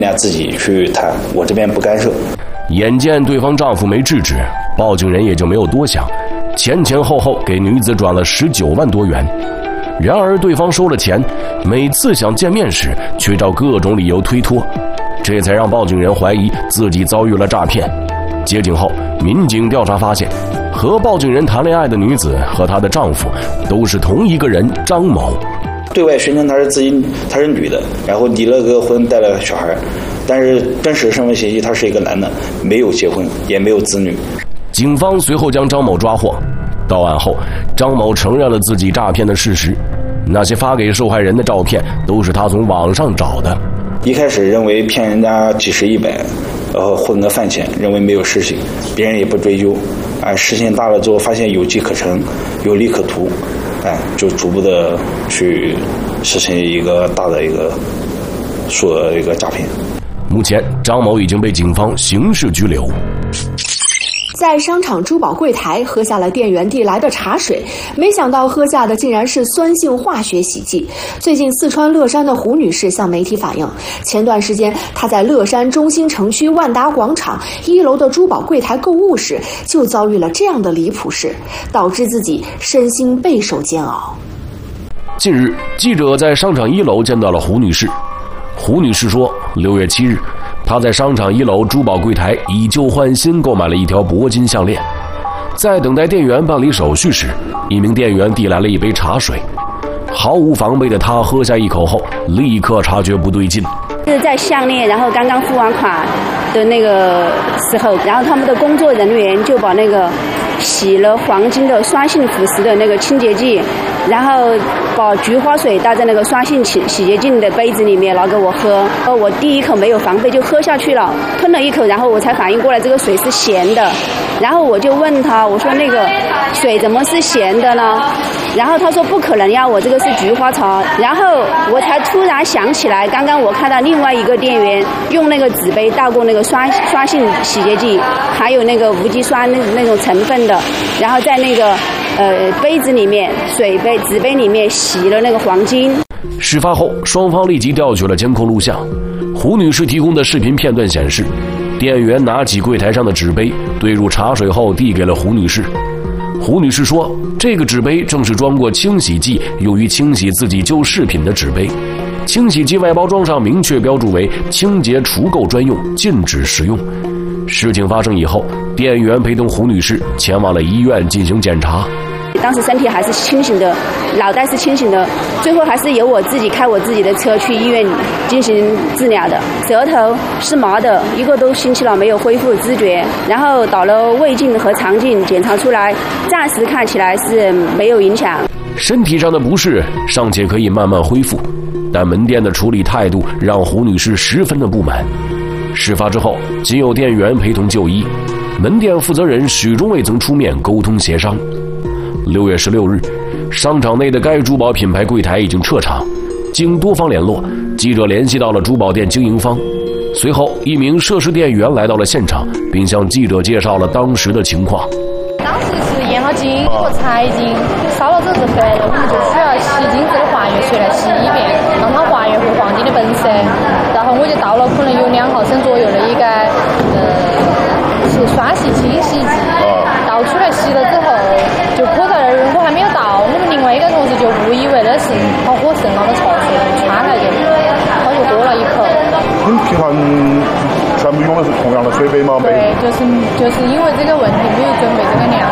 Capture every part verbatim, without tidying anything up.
俩自己去谈，我这边不干涉。 眼见对方丈夫没制止，报警人也就没有多想，前前后后给女子转了十九万多元。然而对方收了钱，每次想见面时却找各种理由推脱，这才让报警人怀疑自己遭遇了诈骗。接警后，民警调查发现，和报警人谈恋爱的女子和她的丈夫都是同一个人张某。 对外宣称她是自己，她是女的，然后离了个婚，带了个小孩，但是真实身份信息她是一个男的，没有结婚，也没有子女。 警方随后将张某抓获。到案后，张某承认了自己诈骗的事实，那些发给受害人的照片都是他从网上找的。 一开始认为骗人家几十一百，然后混个饭钱，认为没有事情，别人也不追究。啊，事情大了之后，发现有迹可乘，有利可图，哎，就逐步的去实行一个大的一个数额一个诈骗。 目前，张某已经被警方刑事拘留。 在商场珠宝柜台喝下了店员递来的茶水，没想到喝下的竟然是酸性化学洗剂。最近四川乐山的胡女士向媒体反映，前段时间她在乐山中心城区万达广场一楼的珠宝柜台购物时，就遭遇了这样的离谱事，导致自己身心备受煎熬。 近日，记者在商场一楼见到了胡女士。胡女士说，六月七日她在商场一楼珠宝柜台以旧换新购买了一条铂金项链，在等待店员办理手续时，一名店员递来了一杯茶水，毫无防备的她喝下一口后，立刻察觉不对劲。 是在项链然后刚刚付完款的那个时候，然后他们的工作人员就把那个洗了黄金的酸性腐蚀的那个清洁剂，然后把菊花水倒在那个酸性洗洗洁精的杯子里面拿给我喝。我第一口没有防备就喝下去了，吞了一口，然后我才反应过来这个水是咸的，然后我就问他，我说那个水怎么是咸的呢？然后他说不可能呀，我这个是菊花茶。然后我才突然想起来，刚刚我看到另外一个店员用那个纸杯倒过那个酸酸性洗洁剂，还有那个无机酸那那种成分的，然后在那个呃杯子里面水杯纸杯里面洗了那个黄金。 事发后，双方立即调取了监控录像。胡女士提供的视频片段显示，店员拿起柜台上的纸杯，兑入茶水后递给了胡女士。胡女士说，这个纸杯正是装过清洗剂用于清洗自己旧饰品的纸杯，清洗剂外包装上明确标注为清洁除垢专用，禁止使用。事情发生以后，店员陪同胡女士前往了医院进行检查。 当时身体还是清醒的，脑袋是清醒的，最后还是由我自己开我自己的车去医院进行治疗的。舌头是麻的，一个多星期了没有恢复知觉，然后导了胃镜和肠镜检查出来，暂时看起来是没有影响。 身体上的不适尚且可以慢慢恢复，但门店的处理态度让胡女士十分的不满。事发之后，仅有店员陪同就医，门店负责人始终未曾出面沟通协商。六月十六日，商场内的该珠宝品牌柜台已经撤场。经多方联络，记者联系到了珠宝店经营方。随后，一名涉事店员来到了现场，并向记者介绍了当时的情况。 当时是验了金和财金，烧了这之后，我们就需要洗金子的还原水来洗一遍，让它还原回黄金的本色。然后我就倒了可能有两毫升左右的一个呃是酸洗清洗剂，倒出来洗了之后就泼在那儿。我还没有倒，我们另外一个同事就误以为那是跑火盛了的茶水，穿来就他就喝了一口。 你平常全部用的是同样的水杯吗？ 对，就是就是因为这个问题没有准备这个量，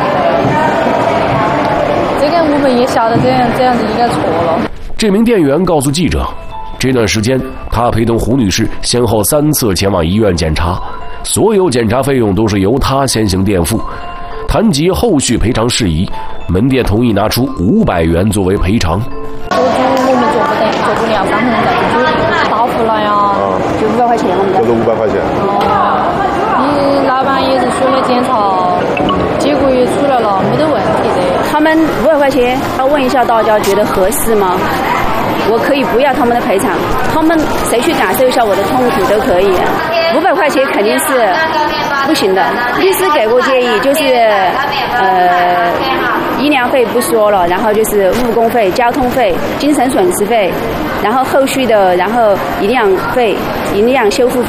这个我们也晓得这样这样子应该错了。 这名店员告诉记者，这段时间他陪同胡女士先后三次前往医院检查，所有检查费用都是由他先行垫付。谈及后续赔偿事宜，门店同意拿出五百元作为赔偿。 做主我们做不得，做不了，咱们再去处理，到付了呀，就五百块钱我们。 就是五百块钱。 哦，你老板也是说了检查，结果也出来了，没得问题的。 他们五百块钱，要问一下大家觉得合适吗？我可以不要他们的赔偿，他们谁去感受一下我的痛苦都可以。 五百块钱肯定是不行的。律师给过建议，就是呃医疗费不说了，然后就是误工费、交通费、精神损失费，然后后续的，然后营养费、营养修复费。